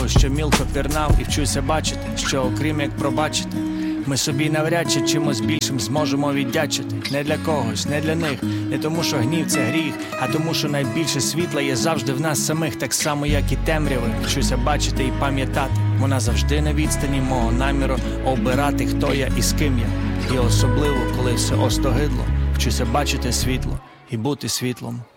того, що мілко пірнав, і вчуся бачити, що окрім як пробачити, ми собі навряд чи чимось більшим зможемо віддячити. Не для когось, не для них, не тому, що гнів – це гріх, а тому, що найбільше світла є завжди в нас самих, так само, як і темряви. Вчуся бачити і пам'ятати, вона завжди на відстані мого наміру обирати, хто я і з ким я. І особливо, коли все остогидло, вчуся бачити світло і бути світлом.